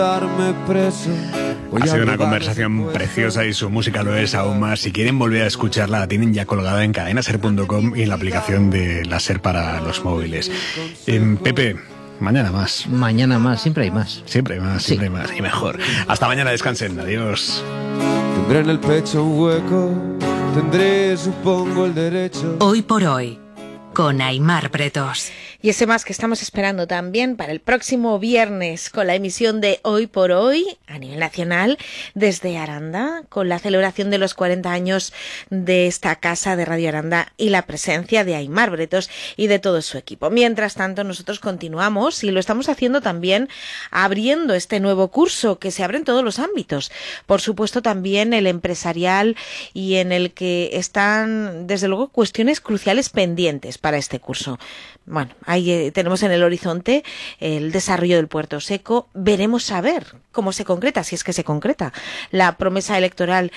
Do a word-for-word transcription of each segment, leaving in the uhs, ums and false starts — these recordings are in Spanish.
Ha sido una conversación preciosa y su música lo es aún más. Si quieren volver a escucharla, la tienen ya colgada en cadena ser punto com y en la aplicación de la SER para los móviles. Eh, Pepe, mañana más. Mañana más, siempre hay más. Siempre hay más, siempre sí. hay más y mejor. Hasta mañana, descansen, adiós. Tendré en el pecho un hueco, tendré, supongo, el derecho. Hoy por hoy, con Aimar Pretos. Y ese más que estamos esperando también para el próximo viernes con la emisión de Hoy por Hoy a nivel nacional desde Aranda, con la celebración de los cuarenta años de esta casa de Radio Aranda y la presencia de Aimar Pretos y de todo su equipo. Mientras tanto, nosotros continuamos y lo estamos haciendo también abriendo este nuevo curso que se abre en todos los ámbitos. Por supuesto, también el empresarial y en el que están, desde luego, cuestiones cruciales pendientes para este curso. Bueno, ahí eh, tenemos en el horizonte el desarrollo del Puerto Seco. Veremos a ver cómo se concreta, si es que se concreta, la promesa electoral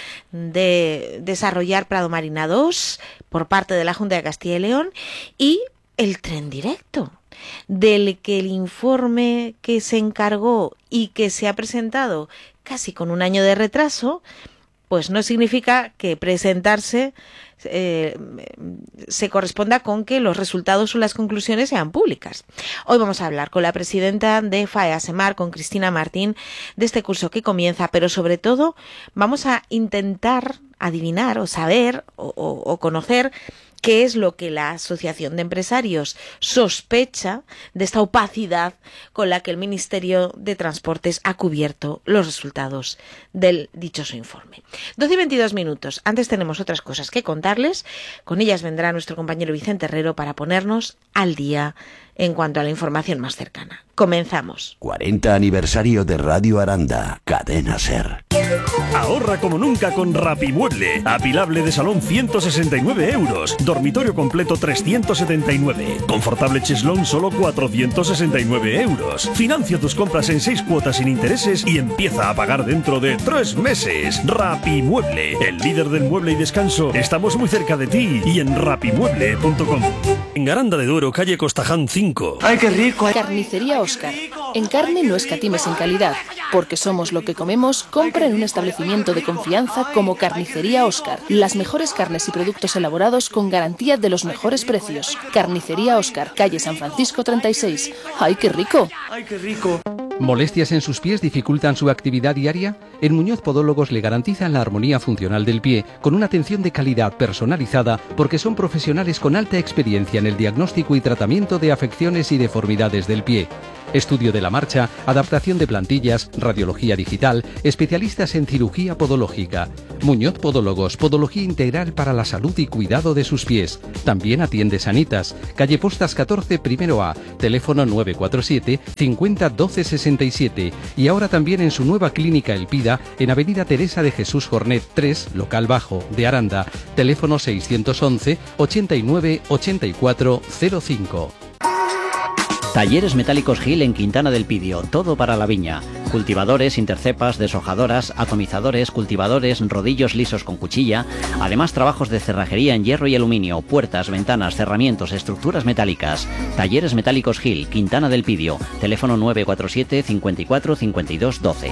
de desarrollar Prado Marina dos por parte de la Junta de Castilla y León y el tren directo, del que el informe que se encargó y que se ha presentado casi con un año de retraso, pues no significa que presentarse Eh, se corresponda con que los resultados o las conclusiones sean públicas. Hoy vamos a hablar con la presidenta de FAEASEMAR, con Cristina Martín, de este curso que comienza, pero sobre todo vamos a intentar adivinar o saber o, o, o conocer qué es lo que la Asociación de Empresarios sospecha de esta opacidad con la que el Ministerio de Transportes ha cubierto los resultados del dichoso informe. doce y veintidós minutos. Antes tenemos otras cosas que contarles. Con ellas vendrá nuestro compañero Vicente Herrero para ponernos al día en cuanto a la información más cercana. Comenzamos. cuarenta aniversario de Radio Aranda, Cadena SER. Ahorra como nunca con Rapimueble. Apilable de salón ciento sesenta y nueve euros. Dormitorio completo trescientos setenta y nueve. Confortable cheslón solo cuatrocientos sesenta y nueve euros. Financia tus compras en seis cuotas sin intereses y empieza a pagar dentro de tres meses. Rapimueble, el líder del mueble y descanso. Estamos muy cerca de ti y en rapimueble punto com. En Aranda de Duero, calle Costaján cinco. ¡Ay, qué rico! Carnicería Óscar. En carne no escatimes en calidad, porque somos lo que comemos. Compra en un establecimiento de confianza como Carnicería Óscar. Las mejores carnes y productos elaborados con garantía de los mejores precios. Carnicería Óscar, calle San Francisco treinta y seis. ¡Ay, qué rico! ¡Ay, qué rico! ¿Molestias en sus pies dificultan su actividad diaria? En Muñoz Podólogos le garantizan la armonía funcional del pie con una atención de calidad personalizada porque son profesionales con alta experiencia en el diagnóstico y tratamiento de afecciones y deformidades del pie. Estudio de la marcha, adaptación de plantillas, radiología digital, especialistas en cirugía podológica. Muñoz Podólogos, podología integral para la salud y cuidado de sus pies. También atiende Sanitas, calle Postas catorce, primero A, teléfono nueve cuatro siete, cincuenta, doce sesenta y siete. Y ahora también en su nueva clínica Elpida, en avenida Teresa de Jesús Jornet tres, local bajo, de Aranda, teléfono seiscientos once, ochenta y nueve, ochenta y cuatro, cero cinco. Talleres Metálicos Gil en Quintana del Pidio, todo para la viña. Cultivadores, intercepas, deshojadoras, atomizadores, cultivadores, rodillos lisos con cuchilla. Además, trabajos de cerrajería en hierro y aluminio, puertas, ventanas, cerramientos, estructuras metálicas. Talleres Metálicos Gil, Quintana del Pidio. Teléfono nueve cuatro siete, cincuenta y cuatro, cincuenta y dos, doce.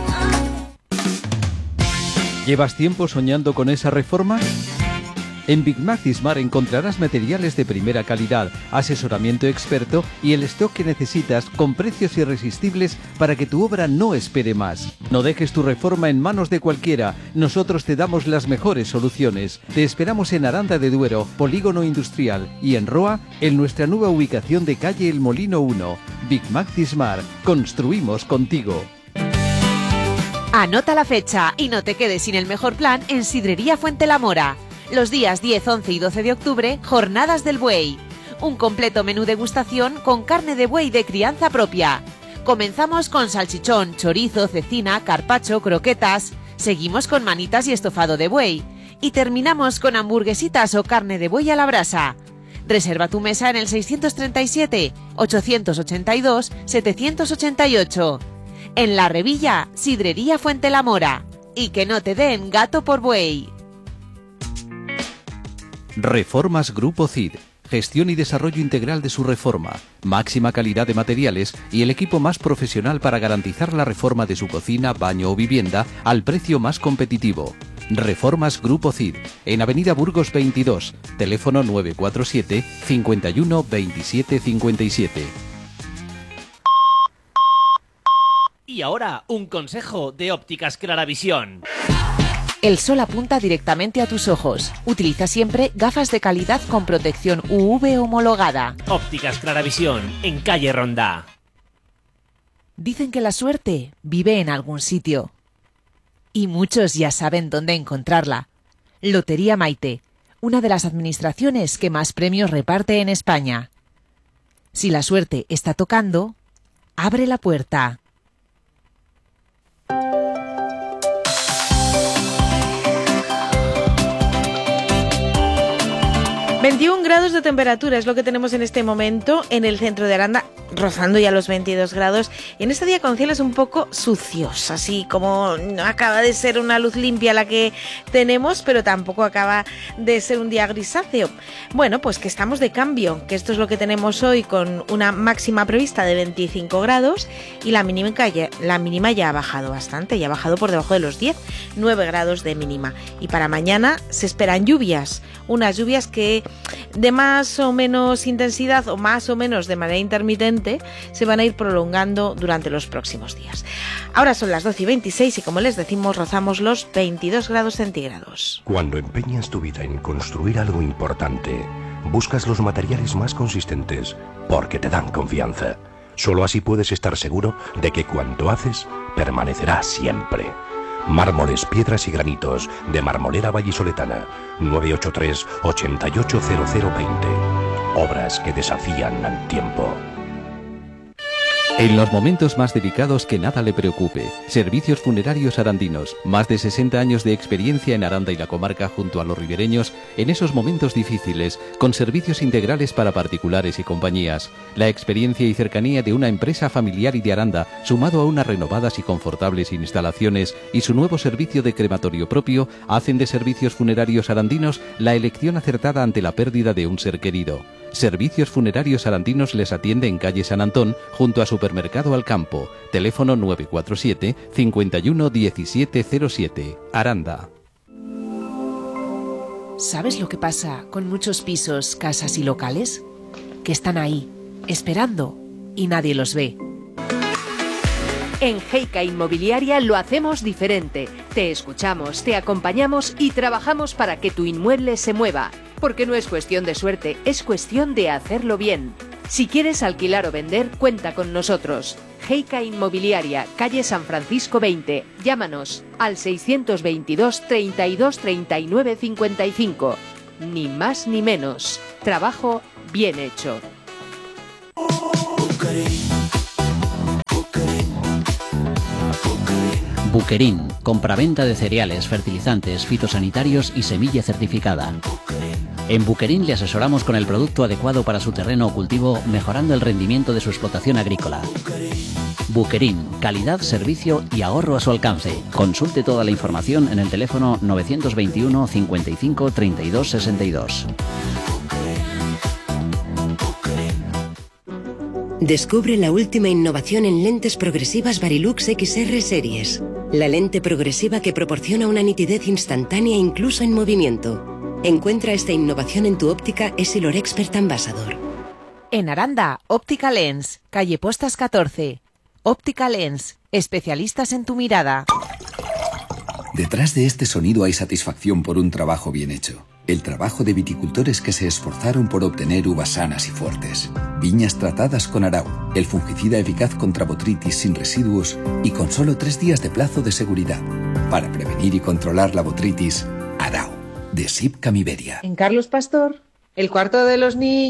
¿Llevas tiempo soñando con esa reforma? En Big Mac Dismar encontrarás materiales de primera calidad, asesoramiento experto y el stock que necesitas con precios irresistibles para que tu obra no espere más. No dejes tu reforma en manos de cualquiera, nosotros te damos las mejores soluciones. Te esperamos en Aranda de Duero, Polígono Industrial, y en Roa, en nuestra nueva ubicación de calle El Molino uno. Big Mac Dismar, construimos contigo. Anota la fecha y no te quedes sin el mejor plan en Sidrería Fuente La Mora. Los días diez, once y doce de octubre, Jornadas del Buey. Un completo menú degustación con carne de buey de crianza propia. Comenzamos con salchichón, chorizo, cecina, carpaccio, croquetas. Seguimos con manitas y estofado de buey. Y terminamos con hamburguesitas o carne de buey a la brasa. Reserva tu mesa en el seiscientos treinta y siete, ochocientos ochenta y dos, setecientos ochenta y ocho. En La Revilla, Sidrería Fuente La Mora. Y que no te den gato por buey. Reformas Grupo C I D. gestión y desarrollo integral de su reforma, máxima calidad de materiales y el equipo más profesional para garantizar la reforma de su cocina, baño o vivienda al precio más competitivo. Reformas Grupo Cid, en Avenida Burgos veintidós, teléfono nueve cuatro siete, cinco uno, veintisiete cincuenta y siete. Y ahora, un consejo de Ópticas Claravisión. El sol apunta directamente a tus ojos. Utiliza siempre gafas de calidad con protección U V homologada. Ópticas Claravisión, en calle Ronda. Dicen que la suerte vive en algún sitio. Y muchos ya saben dónde encontrarla. Lotería Maite, una de las administraciones que más premios reparte en España. Si la suerte está tocando, abre la puerta. veintiún grados de temperatura es lo que tenemos en este momento en el centro de Aranda, rozando ya los veintidós grados. Y en este día con cielos un poco sucios, así como no acaba de ser una luz limpia la que tenemos, pero tampoco acaba de ser un día grisáceo. Bueno, pues que estamos de cambio, que esto es lo que tenemos hoy con una máxima prevista de veinticinco grados y la mínima ya, la mínima ya ha bajado bastante, ya ha bajado por debajo de los diez, nueve grados de mínima. Y para mañana se esperan lluvias, unas lluvias que de más o menos intensidad o más o menos de manera intermitente se van a ir prolongando durante los próximos días. Ahora son las doce y veintiséis y como les decimos rozamos los veintidós grados centígrados. Cuando empeñas tu vida en construir algo importante, buscas los materiales más consistentes porque te dan confianza. Solo así puedes estar seguro de que cuanto haces permanecerá siempre. Mármoles, piedras y granitos de Marmolera Vallisoletana. Nueve ocho tres, ocho ocho cero cero dos cero. Obras que desafían al tiempo. En los momentos más delicados que nada le preocupe. Servicios Funerarios Arandinos. Más de sesenta años de experiencia en Aranda y la comarca junto a los ribereños en esos momentos difíciles, con servicios integrales para particulares y compañías. La experiencia y cercanía de una empresa familiar y de Aranda, sumado a unas renovadas y confortables instalaciones y su nuevo servicio de crematorio propio, hacen de Servicios Funerarios Arandinos la elección acertada ante la pérdida de un ser querido. Servicios Funerarios Arandinos les atiende en calle San Antón, junto a Supermercado Alcampo. Teléfono nueve cuatro siete, cinco uno, diecisiete cero siete. Aranda. ¿Sabes lo que pasa con muchos pisos, casas y locales? Que están ahí, esperando, y nadie los ve. En Heika Inmobiliaria lo hacemos diferente. Te escuchamos, te acompañamos y trabajamos para que tu inmueble se mueva. Porque no es cuestión de suerte, es cuestión de hacerlo bien. Si quieres alquilar o vender, cuenta con nosotros. Heika Inmobiliaria, calle San Francisco veinte. Llámanos al seiscientos veintidós, treinta y dos, treinta y nueve, cincuenta y cinco. Ni más ni menos. Trabajo bien hecho. Buquerín, compraventa de cereales, fertilizantes, fitosanitarios y semilla certificada. En Buquerín le asesoramos con el producto adecuado para su terreno o cultivo, mejorando el rendimiento de su explotación agrícola. Buquerín, calidad, servicio y ahorro a su alcance. Consulte toda la información en el teléfono novecientos veintiuno, cincuenta y cinco, treinta y dos, sesenta y dos. Descubre la última innovación en lentes progresivas Varilux X R Series. La lente progresiva que proporciona una nitidez instantánea incluso en movimiento. Encuentra esta innovación en tu óptica Essilor Expert Ambassador. En Aranda, Óptica Lens, calle Postas catorce. Óptica Lens, especialistas en tu mirada. Detrás de este sonido hay satisfacción por un trabajo bien hecho. El trabajo de viticultores que se esforzaron por obtener uvas sanas y fuertes. Viñas tratadas con Arau, el fungicida eficaz contra botritis sin residuos y con solo tres días de plazo de seguridad. Para prevenir y controlar la botritis, Arau, de Sipcam Iberia. En Carlos Pastor, el cuarto de los niños.